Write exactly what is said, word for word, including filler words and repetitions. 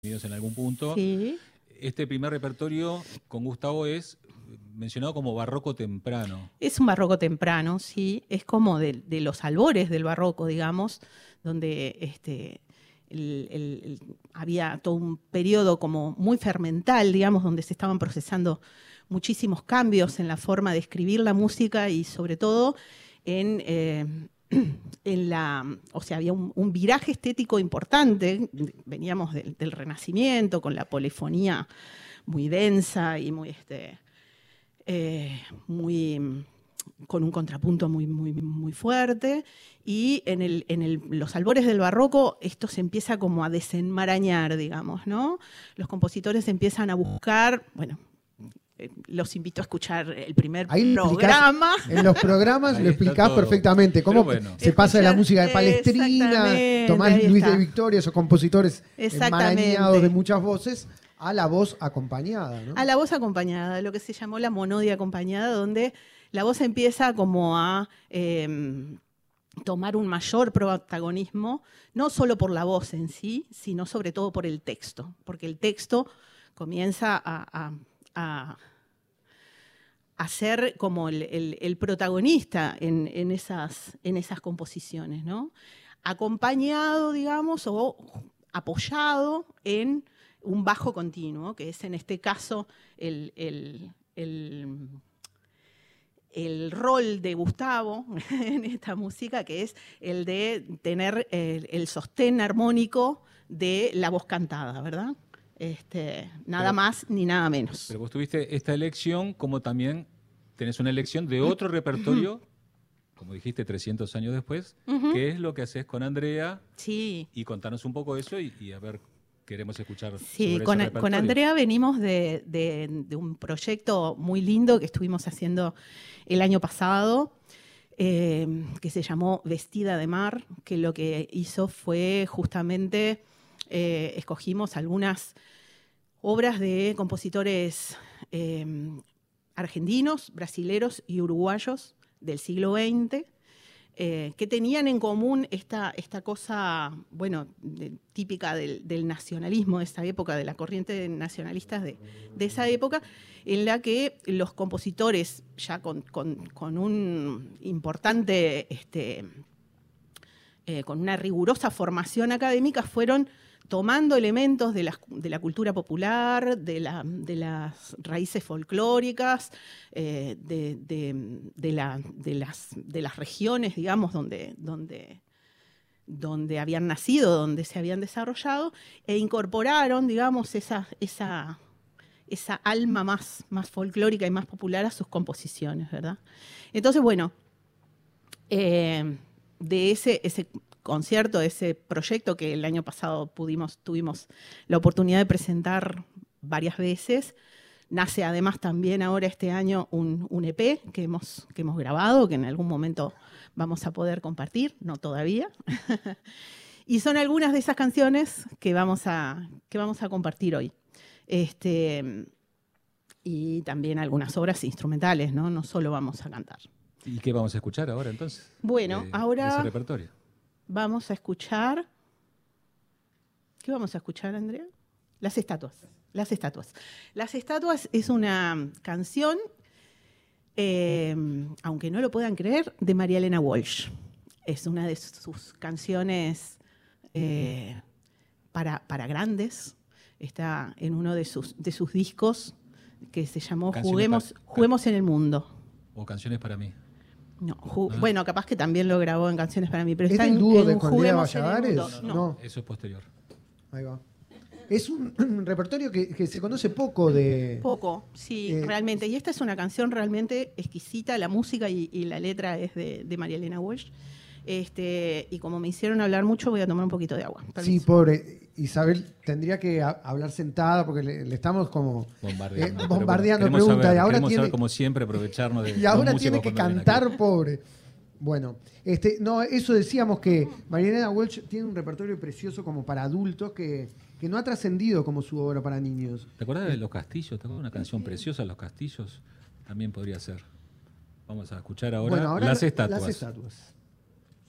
Unidos en algún punto. Sí. Este primer repertorio con Gustavo es mencionado como barroco temprano. Es un barroco temprano, sí. Es como de, de los albores del barroco, digamos, donde este, el, el, el, había todo un periodo como muy fermental, digamos, donde se estaban procesando muchísimos cambios en la forma de escribir la música y sobre todo en... Eh, En la, o sea, había un, un viraje estético importante. Veníamos del, del Renacimiento con la polifonía muy densa y muy, este, eh, muy con un contrapunto muy, muy, muy fuerte. Y en, el, en el, los albores del barroco esto se empieza como a desenmarañar, digamos, ¿no? Los compositores empiezan a buscar, bueno, los invito a escuchar el primer Ahí programa. En los programas Ahí lo explicás todo. perfectamente. Cómo bueno. se pasa de la Escuchar, música de Palestrina, Tomás ahí Luis está. de Victoria, esos compositores Exactamente. enmarañados de muchas voces, a la voz acompañada, ¿no? A la voz acompañada, lo que se llamó la monodia acompañada, donde la voz empieza como a eh, tomar un mayor protagonismo, no solo por la voz en sí, sino sobre todo por el texto, porque el texto comienza a... a, a a ser como el, el, el protagonista en, en, esas, en esas composiciones, ¿no? Acompañado, digamos, o apoyado en un bajo continuo, que es en este caso el, el, el, el rol de Gustavo en esta música, que es el de tener el, el sostén armónico de la voz cantada, ¿verdad? Este, nada pero, más ni nada menos. Pero vos tuviste esta elección, como también tenés una elección de otro repertorio, uh-huh. como dijiste, trescientos años después, uh-huh. que es lo que haces con Andrea. Sí. Y contanos un poco eso y, y a ver, queremos escuchar sí, sobre con, ese repertorio. Con Andrea venimos de, de, de un proyecto muy lindo que estuvimos haciendo el año pasado, eh, que se llamó Vestida de Mar, que lo que hizo fue justamente, eh, escogimos algunas obras de compositores eh, argentinos, brasileros y uruguayos del siglo veinte, eh, que tenían en común esta, esta cosa, bueno, de, típica del, del nacionalismo de esa época, de la corriente de nacionalistas de, de esa época, en la que los compositores, ya con, con, con un importante, este, eh, con una rigurosa formación académica, fueron tomando elementos de la, de la cultura popular, de, la, de las raíces folclóricas, eh, de, de, de, la, de, las, de las regiones, digamos, donde, donde, donde habían nacido, donde se habían desarrollado, e incorporaron, digamos, esa, esa, esa alma más, más folclórica y más popular a sus composiciones, ¿verdad? Entonces, bueno, eh, de ese... ese concierto, ese proyecto que el año pasado pudimos, tuvimos la oportunidad de presentar varias veces. Nace además también ahora este año un, un E P que hemos, que hemos grabado, que en algún momento vamos a poder compartir, no todavía. Y son algunas de esas canciones que vamos a, que vamos a compartir hoy. Este, y también algunas obras instrumentales, ¿no? No solo vamos a cantar. ¿Y qué vamos a escuchar ahora entonces? Bueno, de, ahora... de ese repertorio. Vamos a escuchar... ¿Qué vamos a escuchar, Andrea? Las estatuas. Las estatuas. Las estatuas es una canción, eh, aunque no lo puedan creer, de María Elena Walsh. Es una de sus canciones eh, para, para grandes. Está en uno de sus, de sus discos que se llamó Juguemos, para, Juguemos en el Mundo. O Canciones para mí. No, ju- ah. Bueno, capaz que también lo grabó en Canciones para mí, pero ¿Es está el en, dúo en de Cordillera Juguemos en el Valladares? Mundo. No, No. Eso es posterior. Ahí va. Es un, un repertorio que, que se conoce poco de... Poco, sí, eh, realmente. Y esta es una canción realmente exquisita, la música y, y la letra es de, de María Elena Walsh. Este, y como me hicieron hablar mucho, voy a tomar un poquito de agua. Sí, pobre. Isabel tendría que a, hablar sentada porque le, le estamos como bombardeando, eh, bombardeando bueno, preguntas. Saber, y ahora tiene, tiene, como siempre, aprovecharnos de y ahora los tiene que cantar, pobre. Bueno, este, no, eso decíamos que María Elena Walsh tiene un repertorio precioso como para adultos que, que no ha trascendido como su obra para niños. ¿Te acuerdas de Los Castillos? ¿Te acuerdas de una canción preciosa, Los Castillos? También podría ser. Vamos a escuchar ahora, bueno, ahora Las Estatuas. Las Estatuas.